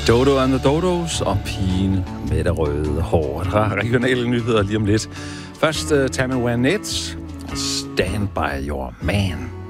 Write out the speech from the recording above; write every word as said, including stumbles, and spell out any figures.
Dodo and the Dodos og pigen med det røde hår. Der er regionale nyheder lige om lidt. Først uh, Tammy Wynette, Stand by Your Man.